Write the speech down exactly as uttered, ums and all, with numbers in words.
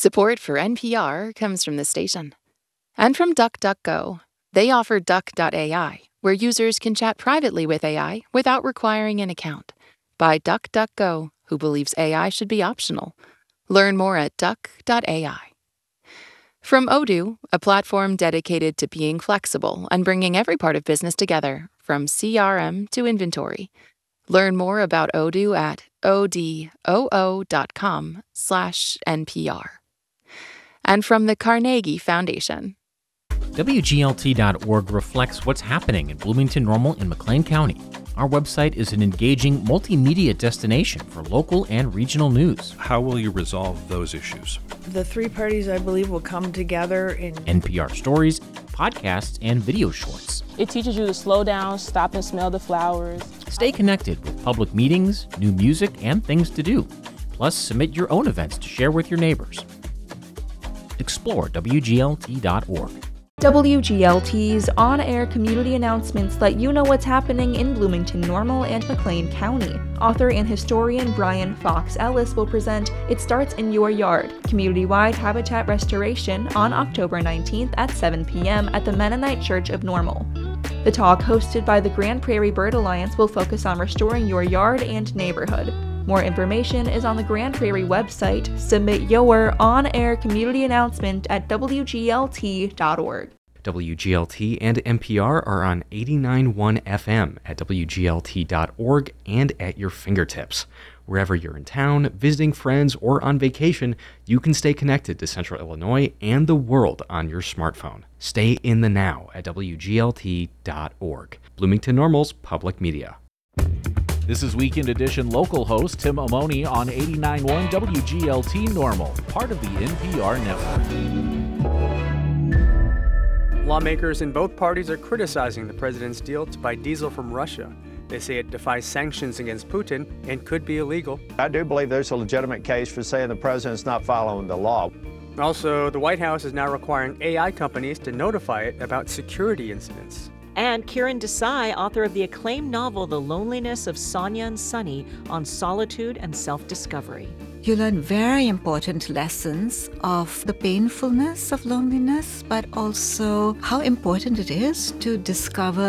Support for N P R comes from the station. And from DuckDuckGo. They offer Duck dot A I, where users can chat privately with A I without requiring an account. By DuckDuckGo, who believes A I should be optional. Learn more at Duck dot A I. From Odoo, a platform dedicated to being flexible and bringing every part of business together, from C R M to inventory. Learn more about Odoo at odoo.com slash NPR. And from the Carnegie Foundation. W G L T dot org reflects what's happening in Bloomington Normal in McLean County. Our website is an engaging multimedia destination for local and regional news. How will you resolve those issues? The three parties, I believe, will come together in N P R stories, podcasts, and video shorts. It teaches you to slow down, stop and smell the flowers. Stay connected with public meetings, new music, and things to do. Plus, submit your own events to share with your neighbors. Explore W G L T dot org. W G L T's on-air community announcements let you know what's happening in Bloomington Normal and McLean County. Author and historian Brian Fox Ellis will present It Starts in Your Yard, community-wide habitat restoration on October nineteenth at seven p.m. at the Mennonite Church of Normal. The talk, hosted by the Grand Prairie Bird Alliance, will focus on restoring your yard and neighborhood. More information is on the Grand Prairie website. Submit your on-air community announcement at W G L T dot org. W G L T and N P R are on eighty-nine point one F M at W G L T dot org and at your fingertips. Wherever you're in town, visiting friends, or on vacation, you can stay connected to Central Illinois and the world on your smartphone. Stay in the now at W G L T dot org. Bloomington Normal's public media. This is Weekend Edition local host Tim Amoni on eighty-nine point one W G L T Normal, part of the N P R network. Lawmakers in both parties are criticizing the president's deal to buy diesel from Russia. They say it defies sanctions against Putin and could be illegal. I do believe there's a legitimate case for saying the president's not following the law. Also, the White House is now requiring A I companies to notify it about security incidents. And Kiran Desai, author of the acclaimed novel The Loneliness of Sonia and Sunny, on solitude and self-discovery. You learn very important lessons of the painfulness of loneliness, but also how important it is to discover